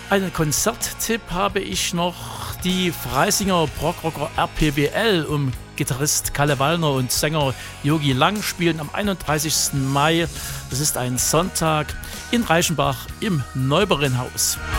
Einen Konzerttipp habe ich noch. Die Freisinger Prog-Rocker RPBL um Gitarrist Kalle Wallner und Sänger Jogi Lang spielen am 31. Mai, das ist ein Sonntag, in Reichenbach im Neuberinnhaus.